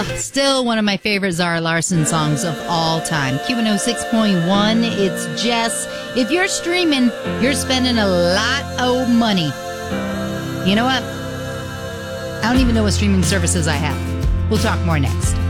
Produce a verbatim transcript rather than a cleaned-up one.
Oh, still one of my favorite Zara Larsson songs of all time. Q one oh six point one, it's Jess. If you're streaming, you're spending a lot of money. You know what? I don't even know what streaming services I have. We'll talk more next.